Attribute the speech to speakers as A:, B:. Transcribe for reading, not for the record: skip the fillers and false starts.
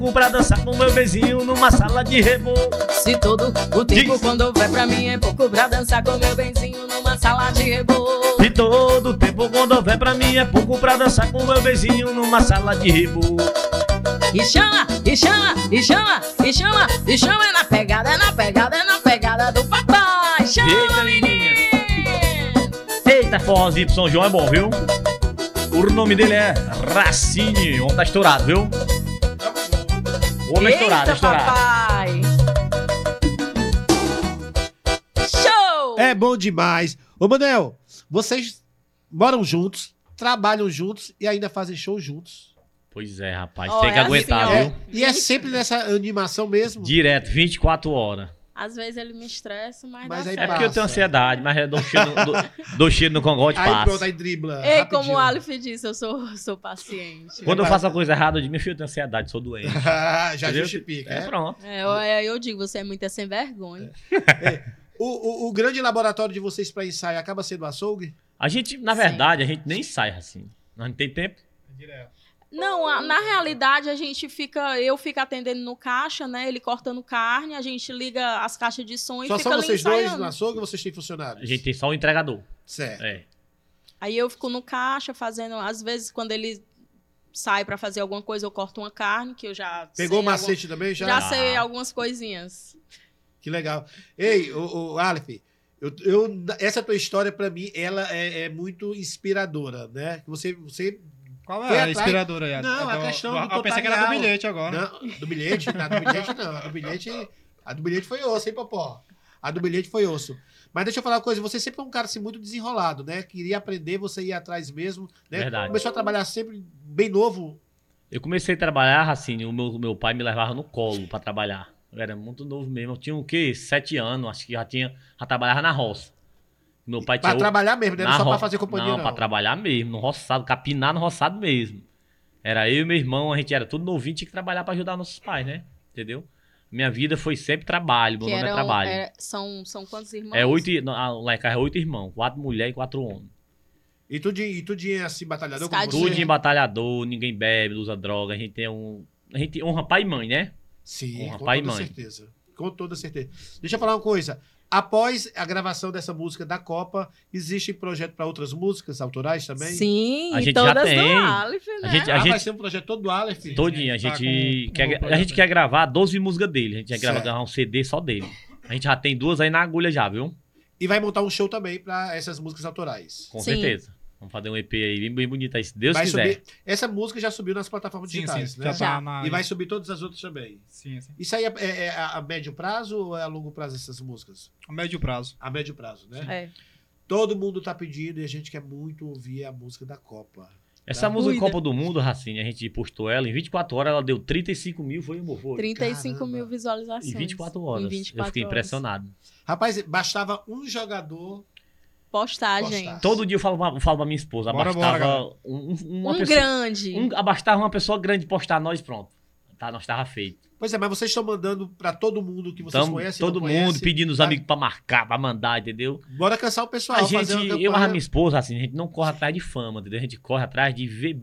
A: Pra dançar com meu benzinho numa sala de reboco.
B: Se todo o tempo
A: Diz.
B: quando vai pra mim é pouco pra dançar com meu benzinho numa sala de rebolo.
A: E todo tempo quando houver pra mim é pouco pra dançar com meu benzinho numa sala de reboco.
B: E chama, e chama, e chama, e chama, e chama, é na pegada, é na pegada, é na pegada do papai. Chama,
A: Eita,
B: menino!
A: Eita, forrozinho pro São João é bom, viu? O nome dele é Racine. O homem tá estourado, viu? O homem é estourado,
B: Eita, papai! Show!
C: É bom demais. Ô, Manel, vocês moram juntos, trabalham juntos e ainda fazem show juntos.
A: Pois é, rapaz,
B: Ó,
A: tem que
B: é assim,
A: aguentar,
B: ó.
A: viu?
C: E é sempre nessa animação mesmo?
A: Direto, 24 horas.
B: Às vezes ele me estressa, mas
C: Mas
B: dá
C: aí
A: É
B: certo.
A: porque eu tenho
C: Passa.
A: ansiedade, mas dou cheiro no congote e
C: Aí
A: passa.
C: pronto, aí dribla.
B: Ei,
C: rapidinho.
B: como o Aleph disse, eu sou paciente.
A: Quando eu faço a coisa errada, eu digo, meu filho, eu tenho ansiedade, sou doente.
C: Já
A: Entendeu?
C: justifica.
A: É, pronto.
B: Eu digo, você é muito sem vergonha.
C: O grande laboratório de vocês para ensaio acaba sendo o açougue?
A: A gente, na verdade, a gente nem sai assim. Nós não tem tempo.
B: Não, na realidade eu fico atendendo no caixa, né? Ele cortando carne, a gente liga as caixas de som e
C: Só
B: fica
C: são
B: ali
C: vocês dois
B: ensaiando.
C: no açougue ou vocês têm funcionários?
A: A gente tem só o entregador.
C: Certo.
A: É.
B: Aí eu fico no caixa fazendo, às vezes quando ele sai pra fazer alguma coisa, eu corto uma carne, que eu já
C: Pegou o
B: sei
C: macete também já?
B: já sei algumas coisinhas.
C: Que legal. Ei, o Aleph, essa tua história pra mim, ela é muito inspiradora, né? Você
D: Qual
C: Foi
D: é a
C: atrás-
D: inspiradora aí?
C: Não, a questão do
D: Eu pensei que era do
C: tutorial.
D: bilhete agora.
C: Não, do bilhete? Não, do bilhete não. A do bilhete foi osso, hein, Popó? A do bilhete foi osso. Mas deixa eu falar uma coisa, você sempre é um cara assim, muito desenrolado, né? Queria aprender, você ia atrás mesmo, né?
A: Verdade.
C: Começou a trabalhar sempre bem novo.
A: Eu comecei a trabalhar assim, o meu pai me levava no colo pra trabalhar. Eu era muito novo mesmo. Eu tinha o quê? 7 anos, acho que já trabalhava na roça. Meu pai
C: Pra
A: tinha
C: trabalhar mesmo, né? Não
A: na
C: só pra
A: ro-
C: fazer companhia, não.
A: pra trabalhar mesmo, no roçado, capinar no roçado mesmo. Era eu e meu irmão, a gente era tudo novinho, tinha que trabalhar pra ajudar nossos pais, né? Entendeu? Minha vida foi sempre trabalho, meu nome é trabalho.
B: São quantos irmãos?
A: É 8, lá em casa é 8 irmãos, 4 mulheres e 4 homens.
C: E tudinho assim, batalhador como
B: Escadinha.
C: você?
A: Tudo em batalhador, ninguém bebe, usa droga, a gente honra pai e mãe, né?
C: Sim,
A: Honra
C: com
A: pai e
C: toda
A: mãe.
C: certeza. Com toda certeza. Deixa eu falar uma coisa. Após a gravação dessa música da Copa, existe projeto para outras músicas autorais também?
B: Sim,
A: A
B: e
A: gente já
B: todas
A: tem.
B: do Aleph, né?
A: A gente,
C: Vai ser um projeto todo do Aleph?
A: todinho, a
D: tá
A: gente,
D: com
A: quer,
D: um
A: a
D: projeto
A: gente
D: aí.
A: quer gravar 12 músicas dele, a gente quer
C: Certo.
A: gravar um CD só dele. A gente já tem 2 aí na agulha já, viu?
C: E vai montar um show também para essas músicas autorais.
A: Com
B: Sim.
A: certeza. Vamos fazer um EP aí bem bonito aí, se Deus
C: Vai
A: quiser.
C: subir. Essa música já subiu nas plataformas
D: Sim,
C: digitais,
D: sim.
C: né?
D: Já
B: Já.
D: tá na...
C: E vai subir todas as outras também.
D: Sim, sim.
C: Isso aí é a médio prazo ou é a longo prazo essas músicas?
D: A médio prazo.
C: A médio prazo, né?
B: É.
C: Todo mundo tá pedindo e a gente quer muito ouvir a música da Copa.
A: Essa
C: Tá.
A: música
B: Cuida.
A: Copa do Mundo, Racine, a gente postou ela, em 24 horas ela deu 35 mil, foi, amor? Foi.
B: 35
C: Caramba.
B: mil visualizações.
A: Em 24 horas.
B: Em 24
A: eu fiquei
B: horas.
A: impressionado.
C: Rapaz, bastava um jogador.
B: Postagem.
C: Postar.
A: Todo dia eu falo pra minha esposa,
D: Bora,
A: abastava
D: galera.
A: uma
B: Um
A: pessoa.
B: grande.
A: Abastava uma pessoa grande postar nós, pronto. Tá, nós tava feito.
C: Pois é, mas vocês estão mandando pra todo mundo que vocês
A: Então,
C: conhecem.
A: todo
C: não
A: mundo
C: conhece.
A: pedindo os
C: Tá?
A: amigos pra marcar, pra mandar, entendeu?
C: Bora cansar o pessoal.
A: A
C: fazer
A: gente,
C: uma
A: eu e a
C: campanha.
A: minha esposa, assim, a gente não corre atrás de fama, entendeu? A gente corre atrás de ver